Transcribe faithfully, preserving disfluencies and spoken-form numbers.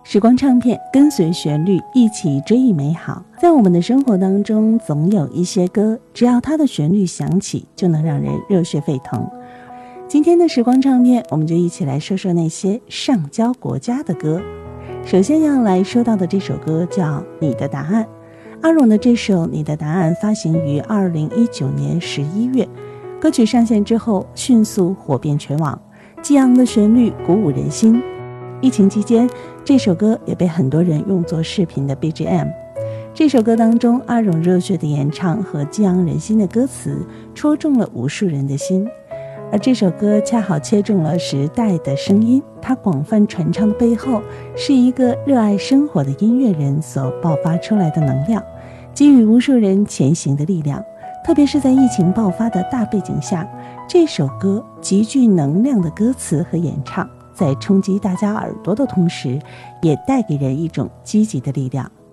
时光唱片，跟随旋律一起追忆美好。在我们的生活当中，总有一些歌，只要它的旋律响起，就能让人热血沸腾。今天的时光唱片，我们就一起来说说那些上交国家的歌。首先要来说到的这首歌叫《你的答案》。阿荣的这首《你的答案》发行于二零一九年十一月，歌曲上线之后迅速火遍全网，激昂的旋律鼓舞人心。疫情期间，这首歌也被很多人用作视频的 B G M。 这首歌当中，阿荣热血的演唱和激昂人心的歌词戳中了无数人的心，而这首歌恰好切中了时代的声音，它广泛传唱的背后是一个热爱生活的音乐人所爆发出来的能量，给予无数人前行的力量。特别是在疫情爆发的大背景下，这首歌极具能量的歌词和演唱，在冲击大家耳朵的同时，也带给人一种积极的力量。